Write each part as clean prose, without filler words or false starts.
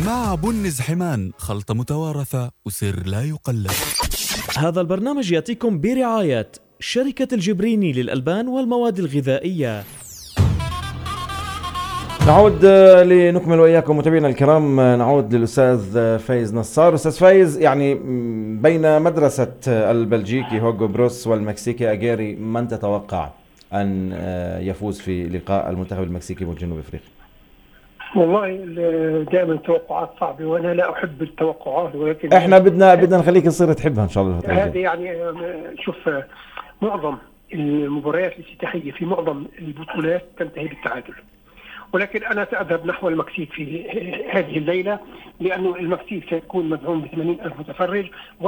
مع بنز حمان، خلطة متوارثة وسر لا يقلد. هذا البرنامج يأتيكم برعاية شركة الجبريني للألبان والمواد الغذائية. نعود لنكمل وإياكم متابعينا الكرام. نعود للأستاذ فايز نصار. أستاذ فايز، يعني بين مدرسة البلجيكي هوغو بروس والمكسيكي أجيري، من تتوقع أن يفوز في لقاء المنتخب المكسيكي والجنوب أفريقيا؟ والله دائما التوقعات صعبة، وأنا لا أحب التوقعات، ولكن احنا بدنا نخليك تصير تحبها إن شاء الله. هذه يعني شوف، معظم المباريات الافتتاحية في معظم البطولات تنتهي بالتعادل، ولكن أنا سأذهب نحو المكسيك في هذه الليلة، لأنه المكسيك سيكون مدعوم ب80,000 متفرج،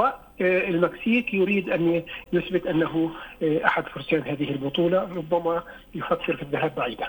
والمكسيك يريد أن يثبت أنه أحد فرسان هذه البطولة، ربما يفكر في الذهاب بعيدا.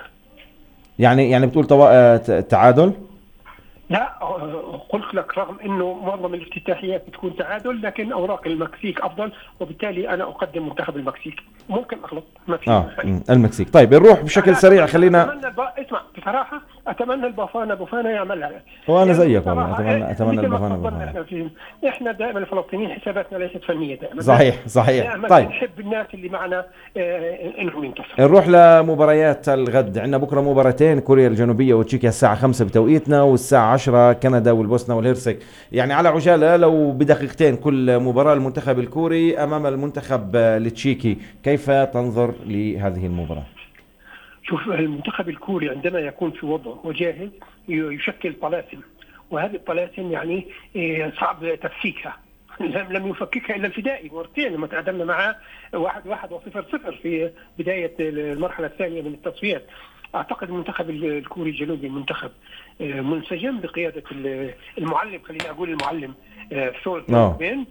يعني بتقول تعادل؟ لا، قلت لك رغم انه معظم الافتتاحيات بتكون تعادل، لكن اوراق المكسيك افضل، وبالتالي انا اقدم منتخب المكسيك. ممكن اغلط، ما في المكسيك. طيب نروح بشكل سريع. خلينا اسمع، بصراحه اتمنى بوفانا يعملها، وانا زيك والله اتمنى البافانا. احنا دائما الفلسطينيين حساباتنا ليست فنيه دائما. صحيح. طيب نحب الناس اللي معنا انهم ينتصروا. نروح لمباريات الغد. عندنا بكره مباراتين، كوريا الجنوبيه وتشيكيا الساعه 5 بتوقيتنا، والساعه 10 كندا والبوسنه والهرسك. يعني على عجاله لو بدقيقتين كل مباراه، المنتخب الكوري امام المنتخب التشيكي، كيف تنظر لهذه المباراه؟ شوف، المنتخب الكوري عندما يكون في وضع وجاهز يشكل طلاسم، وهذه الطلاسم يعني صعب تفكيكها. لم يفككها إلا الفدائي مرتين لما تعادلنا معه 1-1 و0-0 في بداية المرحلة الثانية من التصفيات. أعتقد المنتخب الكوري الجنوبي منتخب منسجم بقيادة المعلم، خليني أقول المعلم سول بين.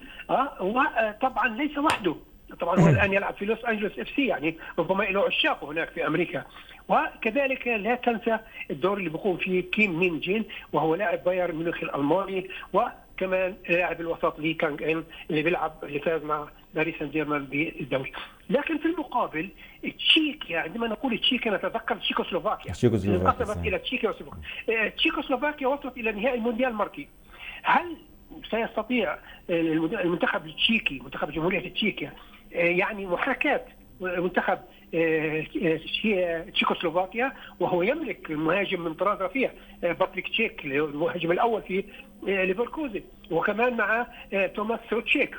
وطبعا ليس وحده، طبعا هو الآن يلعب في لوس أنجلوس FC، يعني ربما له عشاقه هناك في أمريكا. وكذلك لا تنسى الدور اللي بيقوم فيه كيم مين جين، وهو لاعب بايرن ميونخ الألماني، وكمان لاعب الوسط لي كانغ إن اللي فاز مع باريس سان جيرمان بالدوري. لكن في المقابل تشيكيا، عندما نقول تشيكيا نتذكر تشيكوسلوفاكيا. انقسمت إلى تشيكوسلوفاكيا وصلت إلى نهائي المونديال مرتين. هل سيستطيع المنتخب التشيكي، منتخب جمهورية تشيكيا، يعني محاكاة منتخب تشيكوسلوفاكيا، وهو يملك المهاجم من طراز رفيع باتريك تشيك المهاجم الأول في ليفركوزن، وكمان مع توماس سوتشيك،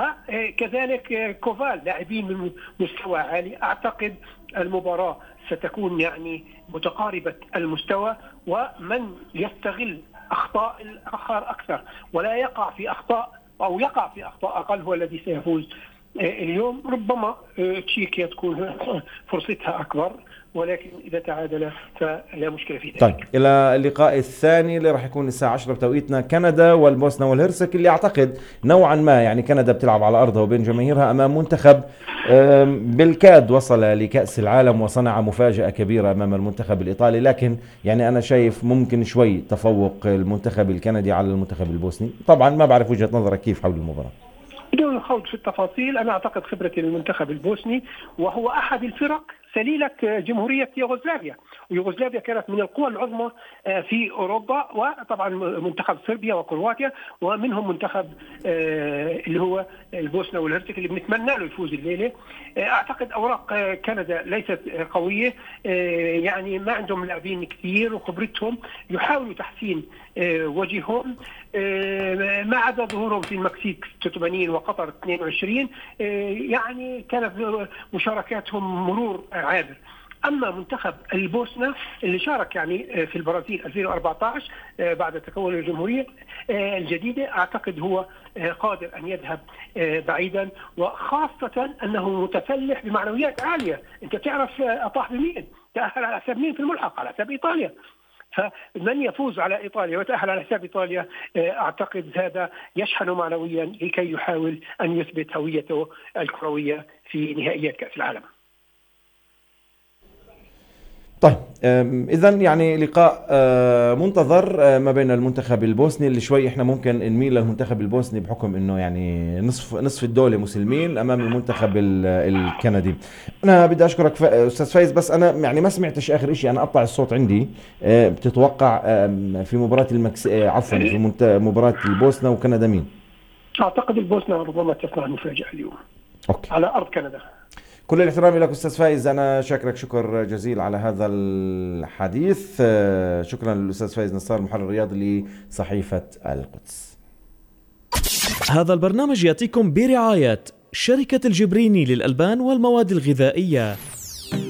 وكذلك كوفال، لاعبين من مستوى عالي. أعتقد المباراة ستكون يعني متقاربة المستوى، ومن يستغل أخطاء الآخر أكثر ولا يقع في أخطاء، أو يقع في أخطاء أقل، هو الذي سيفوز اليوم. ربما تشيكيا تكون فرصتها أكبر، ولكن إذا تعادل فلا مشكلة في ذلك. طيب إلى اللقاء الثاني اللي راح يكون الساعة 10 بتوقيتنا، كندا والبوسنة والهرسك، اللي أعتقد نوعا ما يعني كندا بتلعب على أرضها وبين جماهيرها أمام منتخب بالكاد وصل لكأس العالم وصنع مفاجأة كبيرة أمام المنتخب الإيطالي، لكن يعني أنا شايف ممكن شوي تفوق المنتخب الكندي على المنتخب البوسني. طبعا ما بعرف وجهة نظرك كيف حول المباراة. بدون الخوض في التفاصيل، أنا أعتقد خبرة المنتخب البوسني، وهو أحد الفرق سليلة جمهورية يوغوسلافيا، ويوغوسلافيا كانت من القوى العظمى في أوروبا، وطبعا منتخب صربيا وكرواتيا، ومنهم منتخب اللي هو البوسنة والهرسك اللي بنتمنى له يفوز الليلة. أعتقد أوراق كندا ليست قوية، يعني ما عندهم لاعبين كثير، وخبرتهم يحاولوا تحسين وجههم، ما عدا ظهورهم في المكسيك 86 وقطر 22، يعني كانت مشاركاتهم مرور عابر. أما منتخب البوسنة اللي شارك يعني في البرازيل 2014 بعد تكون الجمهورية الجديدة، أعتقد هو قادر أن يذهب بعيدا، وخاصة أنه متسلح بمعنويات عالية. أنت تعرف أطاح بمين؟ تأهل على حساب مين في الملحق؟ على حساب إيطاليا. فمن يفوز على إيطاليا ويتأهل على حساب إيطاليا، أعتقد هذا يشحن معنويا لكي يحاول أن يثبت هويته الكروية في نهائيات كأس العالم. طيب اذا يعني لقاء منتظر ما بين المنتخب البوسني اللي شوي احنا ممكن نميل للمنتخب البوسني بحكم انه يعني نصف الدولة مسلمين امام المنتخب الكندي. انا بدي اشكرك استاذ فايز، بس انا يعني ما سمعتش اخر شيء، انا اقطع الصوت عندي. بتتوقع في مباراة عفوا في مباراة البوسنة وكندا مين؟ اعتقد البوسنة ربما تصنع مفاجأة اليوم. أوكي. على ارض كندا. كل الاحترام لك أستاذ فايز، أنا شاكرك شكر جزيل على هذا الحديث. شكرا للأستاذ فايز نصار المحلل الرياضي لصحيفة القدس. هذا البرنامج يأتيكم برعاية شركة الجبريني للألبان والمواد الغذائية.